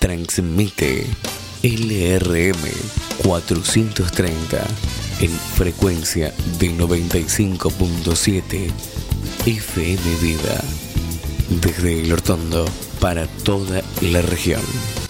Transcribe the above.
Transmite LRM 430 en frecuencia de 95.7 FM Vida. Desde El Hortondo para toda la región.